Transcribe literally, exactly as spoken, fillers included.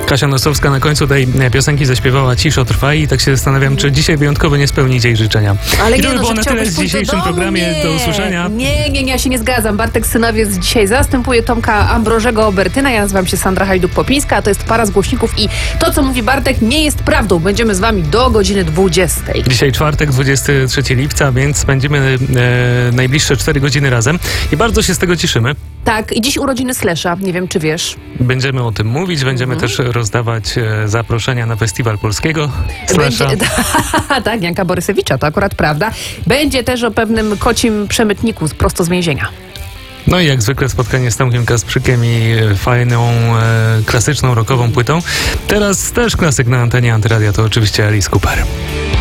Kasia Nosowska na końcu tej piosenki zaśpiewała Ciszo trwa i tak się zastanawiam, czy dzisiaj wyjątkowo nie spełnić jej życzenia. Ale I nie, to by no, było że na tyle chciałbyś w pójść do dzisiejszym domu? programie. Nie. Do usłyszenia. Nie, nie, nie, ja się nie zgadzam. Bartek Synowiec dzisiaj zastępuje Tomka Ambrożego Obertyna. Ja nazywam się Sandra Hajduk-Popińska, a to jest Para z Głośników i to, co mówi Bartek, nie jest prawdą. Będziemy z wami do godziny dwudziestej. Dzisiaj czwartek, dwudziestego trzeciego lipca, więc spędzimy e, najbliższe cztery godziny razem i bardzo się z tego cieszymy. Tak, i dziś urodziny Slesza. Nie wiem, czy wiesz. Będziemy o tym mówić, będziemy Mhm. też rozdawać e, zaproszenia na Festiwal Polskiego Slasha. Będzie, tak, Janka Borysewicza, to akurat prawda. Będzie też o pewnym kocim przemytniku z- prosto z więzienia. No i jak zwykle spotkanie z Tomkiem Kasprzykiem i e, fajną, e, klasyczną, rockową płytą. Teraz też klasyk na antenie Antyradia, to oczywiście Alice Cooper.